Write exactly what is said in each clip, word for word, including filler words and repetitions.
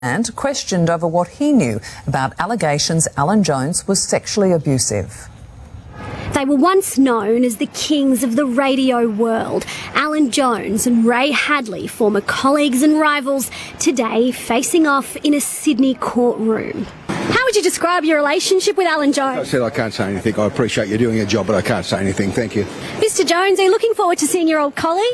and questioned over what he knew about allegations Alan Jones was sexually abusive. They were once known as the kings of the radio world. Alan Jones and Ray Hadley, former colleagues and rivals, today facing off in a Sydney courtroom. How would you describe your relationship with Alan Jones? I said I can't say anything. I appreciate you doing your job, but I can't say anything. Thank you. Mister Jones, are you looking forward to seeing your old colleague?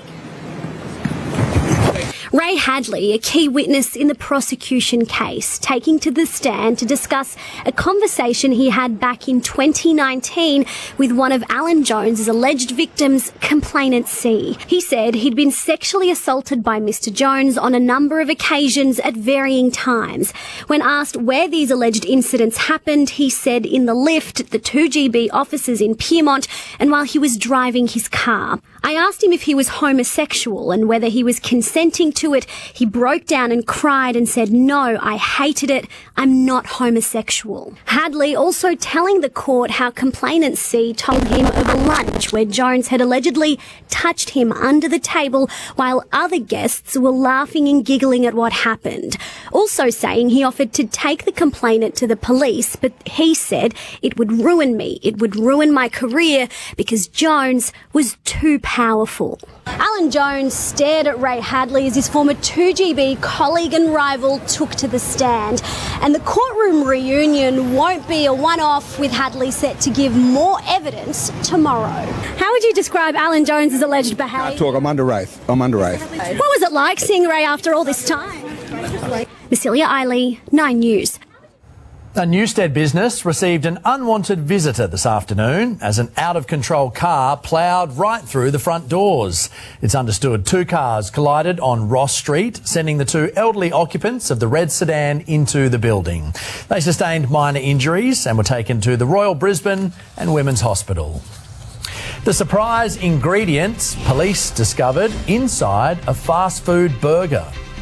Ray Hadley, a key witness in the prosecution case, taking to the stand to discuss a conversation he had back in twenty nineteen with one of Alan Jones' alleged victims, Complainant C. He said he'd been sexually assaulted by Mister Jones on a number of occasions at varying times. When asked where these alleged incidents happened, he said in the lift at the two G B offices in Pyrmont and while he was driving his car. I asked him if he was homosexual and whether he was consenting to it. He broke down and cried and said, "No, I hated it. I'm not homosexual." Hadley also telling the court how Complainant C told him of a lunch where Jones had allegedly touched him under the table while other guests were laughing and giggling at what happened. Also saying he offered to take the complainant to the police, but he said it would ruin me. It would ruin my career because Jones was too powerful. Alan Jones stared at Ray Hadley as his former two G B colleague and rival took to the stand. And the courtroom reunion won't be a one-off, with Hadley set to give more evidence tomorrow. How would you describe Alan Jones' alleged behaviour? Can't talk. I'm under oath. I'm under oath. What was it like seeing Ray after all this time? Massilia Eiley, Nine News. A Newstead business received an unwanted visitor this afternoon as an out-of-control car ploughed right through the front doors. It's understood two cars collided on Ross Street, sending the two elderly occupants of the red sedan into the building. They sustained minor injuries and were taken to the Royal Brisbane and Women's Hospital. The surprise ingredients police discovered inside a fast food burger.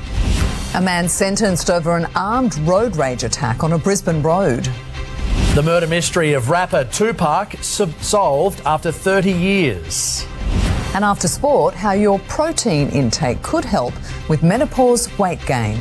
A man sentenced over an armed road rage attack on a Brisbane road. The murder mystery of rapper Tupac solved after thirty years. And after sport, how your protein intake could help with menopause weight gain.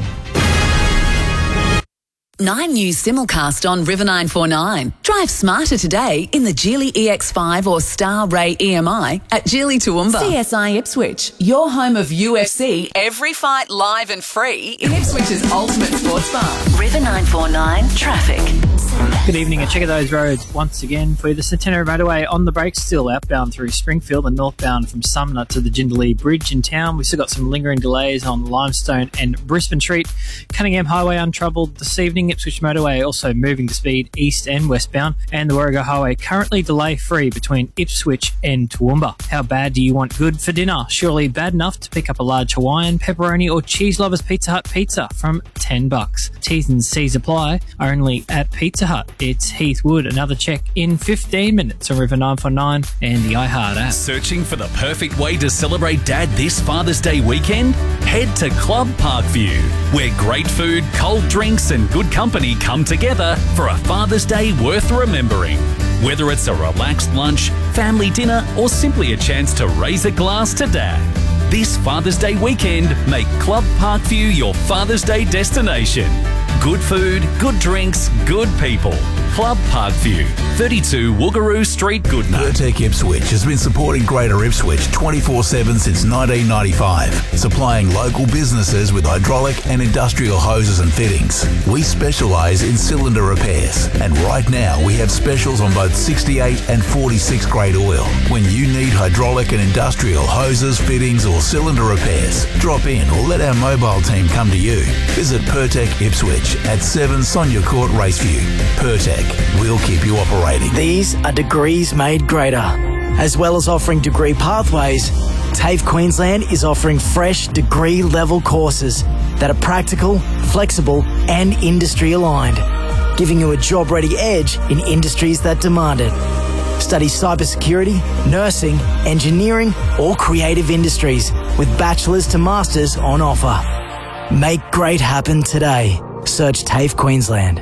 Nine News simulcast on River nine four nine. Drive smarter today in the Geely E X five or Star Ray E M I at Geely Toowoomba. C S I Ipswich, your home of U F C. Every fight live and free in Ipswich's ultimate sports bar. River nine four nine traffic. Good evening, and check out those roads once again for you. The Centenary Motorway on the brakes, still outbound through Springfield and northbound from Sumner to the Jindalee Bridge in town. We've still got some lingering delays on Limestone and Brisbane Street. Cunningham Highway untroubled this evening. Ipswich Motorway also moving the speed east and westbound, and the Warrego Highway currently delay free between Ipswich and Toowoomba. How bad do you want good for dinner? Surely bad enough to pick up a large Hawaiian, pepperoni or cheese lovers Pizza Hut pizza from ten bucks. T's and C's apply only at Pizza Hut. It's Heath Wood. Another check in fifteen minutes on River nine four nine and the iHeart app. Searching for the perfect way to celebrate Dad this Father's Day weekend? Head to Club Parkview, where great food, cold drinks and good company come together for a Father's Day worth remembering. Whether it's a relaxed lunch, family dinner or simply a chance to raise a glass to Dad. This Father's Day weekend, make Club Parkview your Father's Day destination. Good food, good drinks, good people. Club Parkview, thirty-two Woogaroo Street, Goodna. Pertec Ipswich has been supporting Greater Ipswich twenty-four seven since nineteen ninety-five, supplying local businesses with hydraulic and industrial hoses and fittings. We specialise in cylinder repairs, and right now we have specials on both sixty-eight and forty-six grade oil. When you need hydraulic and industrial hoses, fittings or cylinder repairs, drop in or let our mobile team come to you. Visit Pertec Ipswich at seven Sonia Court, Raceview. Pertec, we'll keep you operating. These are degrees made greater. As well as offering degree pathways, TAFE Queensland is offering fresh degree level courses that are practical, flexible and industry aligned, giving you a job ready edge in industries that demand it. Study cybersecurity, nursing, engineering or creative industries with bachelor's to master's on offer. Make great happen today. Search TAFE Queensland.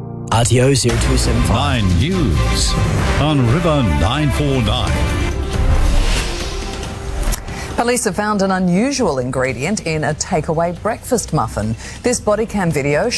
R T O zero two seven five. Nine News on River nine four nine. Police have found an unusual ingredient in a takeaway breakfast muffin. This body cam video